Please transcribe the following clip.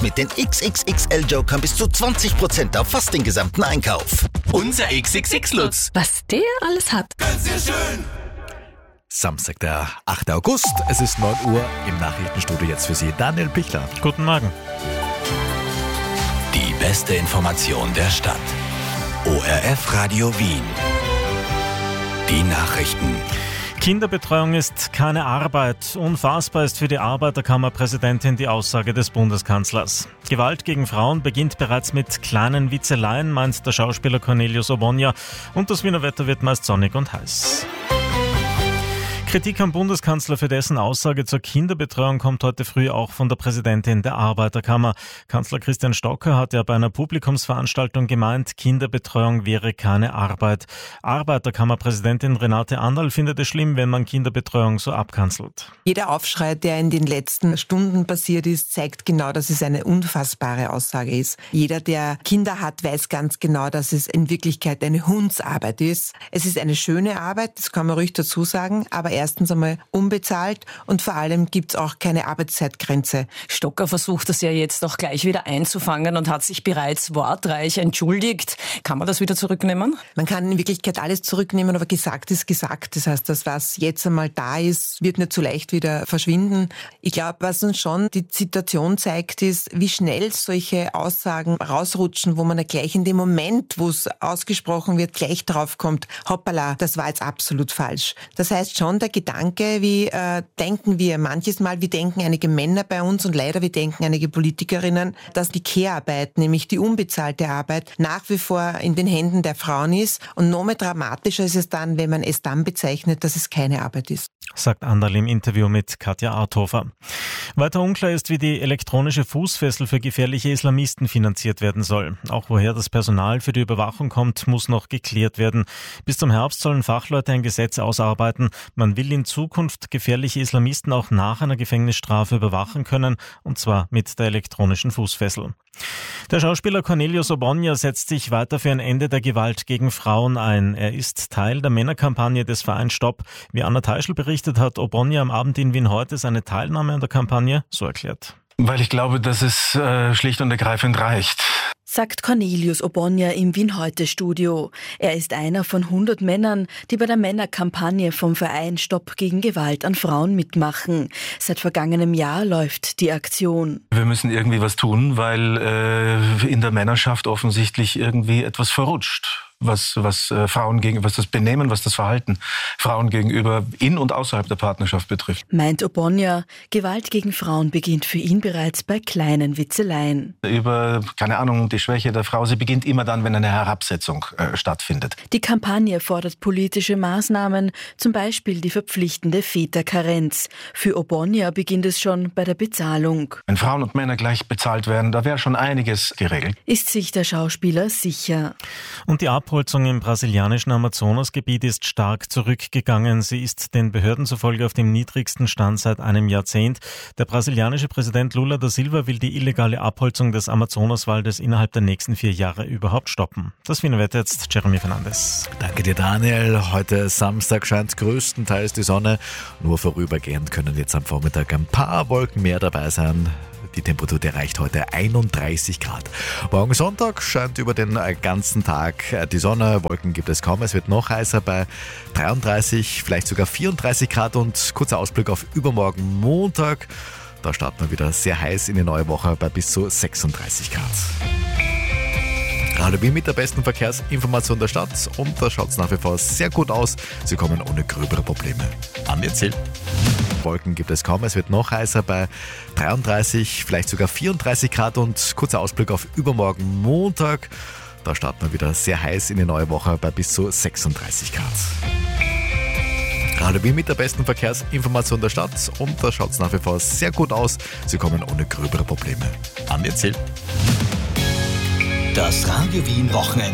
mit den XXXL-Jokern bis zu 20% auf fast den gesamten Einkauf. Unser XXX-Lutz. Was der alles hat. Samstag, der 8. August. Es ist 9 Uhr im Nachrichtenstudio. Jetzt für Sie Daniel Pichler. Guten Morgen. Die beste Information der Stadt. ORF Radio Wien. Die Nachrichten. Kinderbetreuung ist keine Arbeit. Unfassbar ist für die Arbeiterkammerpräsidentin die Aussage des Bundeskanzlers. Gewalt gegen Frauen beginnt bereits mit kleinen Witzeleien, meint der Schauspieler Cornelius Obonia. Und das Wiener Wetter wird meist sonnig und heiß. Kritik am Bundeskanzler für dessen Aussage zur Kinderbetreuung kommt heute früh auch von der Präsidentin der Arbeiterkammer. Kanzler Christian Stocker hat ja bei einer Publikumsveranstaltung gemeint, Kinderbetreuung wäre keine Arbeit. Arbeiterkammerpräsidentin Renate Anderl findet es schlimm, wenn man Kinderbetreuung so abkanzelt. Jeder Aufschrei, der in den letzten Stunden passiert ist, zeigt genau, dass es eine unfassbare Aussage ist. Jeder, der Kinder hat, weiß ganz genau, dass es in Wirklichkeit eine Hundsarbeit ist. Es ist eine schöne Arbeit, das kann man ruhig dazu sagen, aber erstens einmal unbezahlt und vor allem gibt es auch keine Arbeitszeitgrenze. Stocker versucht das ja jetzt auch gleich wieder einzufangen und hat sich bereits wortreich entschuldigt. Kann man das wieder zurücknehmen? Man kann in Wirklichkeit alles zurücknehmen, aber gesagt ist gesagt. Das heißt, das, was jetzt einmal da ist, wird nicht so leicht wieder verschwinden. Ich glaube, was uns schon die Situation zeigt, ist, wie schnell solche Aussagen rausrutschen, wo man ja gleich in dem Moment, wo es ausgesprochen wird, gleich drauf kommt, hoppala, das war jetzt absolut falsch. Das heißt schon, der Gedanke, wie denken wir manches Mal, wie denken einige Männer bei uns und leider wie denken einige Politikerinnen, dass die Care-Arbeit, nämlich die unbezahlte Arbeit, nach wie vor in den Händen der Frauen ist. Und noch mehr dramatischer ist es dann, wenn man es dann bezeichnet, dass es keine Arbeit ist. Sagt Anderl im Interview mit Katja Arthofer. Weiter unklar ist, wie die elektronische Fußfessel für gefährliche Islamisten finanziert werden soll. Auch woher das Personal für die Überwachung kommt, muss noch geklärt werden. Bis zum Herbst sollen Fachleute ein Gesetz ausarbeiten. Man will in Zukunft gefährliche Islamisten auch nach einer Gefängnisstrafe überwachen können, und zwar mit der elektronischen Fußfessel. Der Schauspieler Cornelius Obonia setzt sich weiter für ein Ende der Gewalt gegen Frauen ein. Er ist Teil der Männerkampagne des Vereins Stopp. Wie Anna Teischl berichtet, hat Obonia am Abend in Wien heute seine Teilnahme an der Kampagne so erklärt. Weil ich glaube, dass es schlicht und ergreifend reicht. Sagt Cornelius Obonia im Wien-Heute-Studio. Er ist einer von 100 Männern, die bei der Männerkampagne vom Verein Stopp gegen Gewalt an Frauen mitmachen. Seit vergangenem Jahr läuft die Aktion. Wir müssen irgendwie was tun, weil in der Männerschaft offensichtlich irgendwie etwas verrutscht. Was Frauen gegenüber, was das Benehmen, was das Verhalten Frauen gegenüber in und außerhalb der Partnerschaft betrifft. Meint Obonia, Gewalt gegen Frauen beginnt für ihn bereits bei kleinen Witzeleien. Über, keine Ahnung, die Schwäche der Frau, sie beginnt immer dann, wenn eine Herabsetzung stattfindet. Die Kampagne fordert politische Maßnahmen, zum Beispiel die verpflichtende Väterkarenz. Für Obonia beginnt es schon bei der Bezahlung. Wenn Frauen und Männer gleich bezahlt werden, da wäre schon einiges geregelt. Ist sich der Schauspieler sicher. Und die Abholzung im brasilianischen Amazonasgebiet ist stark zurückgegangen. Sie ist den Behörden zufolge auf dem niedrigsten Stand seit einem Jahrzehnt. Der brasilianische Präsident Lula da Silva will die illegale Abholzung des Amazonaswaldes innerhalb der nächsten 4 Jahre überhaupt stoppen. Das Wiener Wetter jetzt, Jeremy Fernandes. Danke dir, Daniel. Heute Samstag scheint größtenteils die Sonne. Nur vorübergehend können jetzt am Vormittag ein paar Wolken mehr dabei sein. Die Temperatur erreicht heute 31 Grad. Morgen Sonntag scheint über den ganzen Tag die Sonne. Wolken gibt es kaum. Es wird noch heißer bei 33, vielleicht sogar 34 Grad. Und kurzer Ausblick auf übermorgen Montag. Da starten wir wieder sehr heiß in die neue Woche bei bis zu 36 Grad. Radio Wien mit der besten Verkehrsinformation der Stadt. Und da schaut es nach wie vor sehr gut aus. Sie kommen ohne gröbere Probleme an ihr Ziel. Wolken gibt es kaum. Es wird noch heißer bei 33, vielleicht sogar 34 Grad. Und kurzer Ausblick auf übermorgen Montag. Da starten wir wieder sehr heiß in die neue Woche bei bis zu 36 Grad. Radio Wien mit der besten Verkehrsinformation der Stadt. Und da schaut es nach wie vor sehr gut aus. Sie kommen ohne gröbere Probleme an ihr Ziel. Das Radio Wien Wochenende.